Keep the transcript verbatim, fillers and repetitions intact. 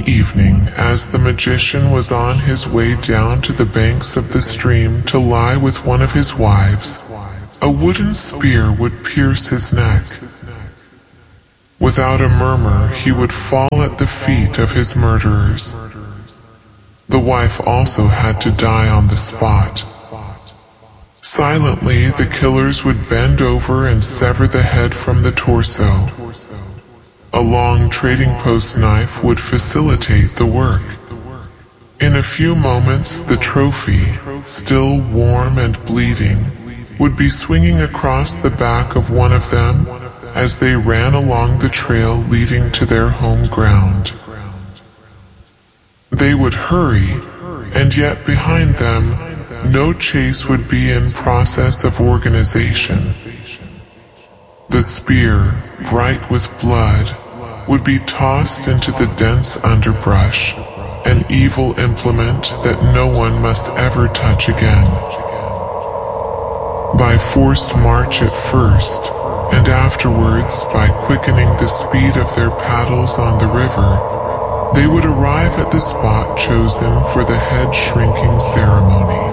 evening, as the magician was on his way down to the banks of the stream to lie with one of his wives, a wooden spear would pierce his neck. Without a murmur, he would fall at the feet of his murderers. The wife also had to die on the spot. Silently, the killers would bend over and sever the head from the torso. A long trading post knife would facilitate the work. In a few moments, the trophy, still warm and bleeding, would be swinging across the back of one of them as they ran along the trail leading to their home ground. They would hurry, and yet behind them, no chase would be in process of organization. The spear, bright with blood, would be tossed into the dense underbrush, an evil implement that no one must ever touch again. By forced march at first, and afterwards by quickening the speed of their paddles on the river, they would arrive at the spot chosen for the head shrinking ceremony.